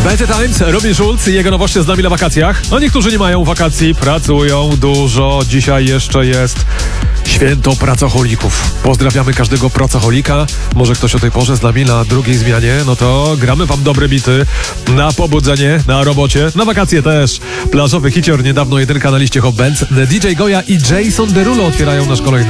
Better Times, Robin Schulz i jego nowości z nami na wakacjach. No niektórzy nie mają wakacji, pracują dużo. Dzisiaj jeszcze jest święto pracocholików. Pozdrawiamy każdego pracocholika. Może ktoś o tej porze z nami na drugiej zmianie. No to gramy wam dobre bity na pobudzenie, na robocie, na wakacje też. Plażowy hicior, niedawno jedynka na liście Hot Bands. DJ Goya i Jason Derulo otwierają nasz kolejny